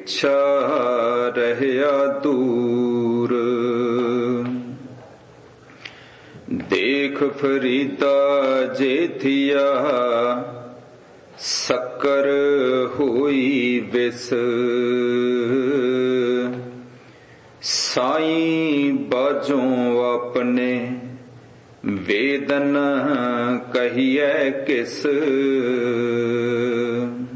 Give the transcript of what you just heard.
ਪਿੱਛਾ ਰਹਿਆ ਦੂਰ। ਦੇਖ ਫਰੀਦਾ ਜੇਥੀਆ ਸ਼ੱਕਰ ਹੋਈ ਵਿਸ। ਸਾਈਂ ਬਾਝੋਂ ਆਪਣੇ ਵੇਦਨ ਕਹੀਐ ਕਿਸ।